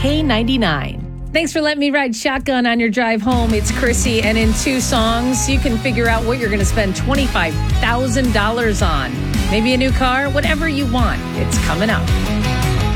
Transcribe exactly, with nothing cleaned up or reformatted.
K ninety-nine. Thanks for letting me ride shotgun on your drive home. It's Chrissy, and in two songs, you can figure out what you're going to spend twenty-five thousand dollars on. Maybe a new car, whatever you want. It's coming up.